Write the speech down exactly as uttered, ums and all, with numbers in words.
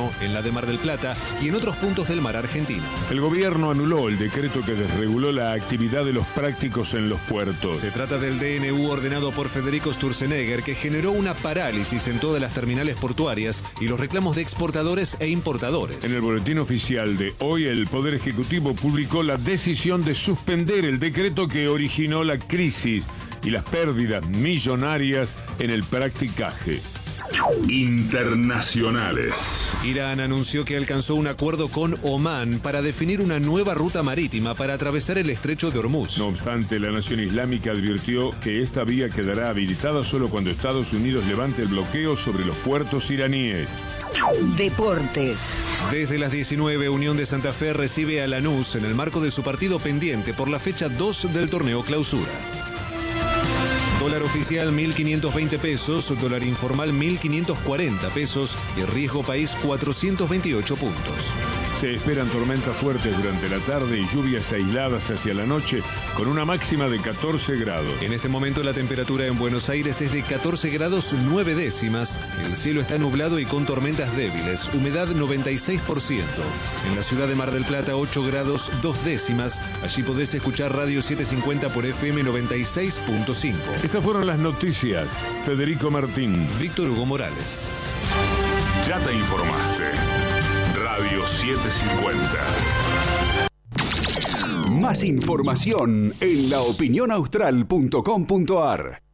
Moreno, en la de Mar del Plata y en otros puntos del mar argentino. El gobierno anuló el decreto que desreguló la actividad de los prácticos en los puertos. Se trata del D N U ordenado por Federico Sturzenegger, que generó una parálisis en todas las terminales portuarias y los reclamos de exportadores e importadores. En el boletín oficial de hoy, el Poder Ejecutivo publicó la decisión de suspender el decreto que originó la crisis y las pérdidas millonarias en el practicaje. Internacionales. Irán anunció que alcanzó un acuerdo con Omán para definir una nueva ruta marítima para atravesar el estrecho de Hormuz. No obstante, la Nación Islámica advirtió que esta vía quedará habilitada solo cuando Estados Unidos levante el bloqueo sobre los puertos iraníes. Deportes. Desde las diecinueve, Unión de Santa Fe recibe a Lanús en el marco de su partido pendiente por la fecha dos del torneo Clausura. Dólar oficial mil quinientos veinte pesos, dólar informal mil quinientos cuarenta pesos y riesgo país cuatrocientos veintiocho puntos. Se esperan tormentas fuertes durante la tarde y lluvias aisladas hacia la noche con una máxima de catorce grados. En este momento la temperatura en Buenos Aires es de catorce grados nueve décimas. El cielo está nublado y con tormentas débiles. Humedad noventa y seis por ciento. En la ciudad de Mar del Plata ocho grados dos décimas. Allí podés escuchar Radio setecientos cincuenta por F M noventa y seis punto cinco. Estas fueron las noticias. Federico Martín. Víctor Hugo Morales. Ya te informaste. Radio setecientos cincuenta. Más información en la opinión austral punto com punto a r.